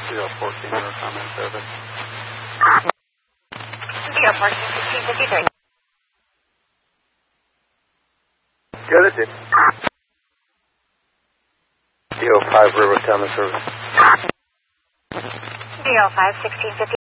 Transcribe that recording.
CO14 River Common Service. CO14 1653. Yeah, that's it. CO5 River Common Service. CO5 1653.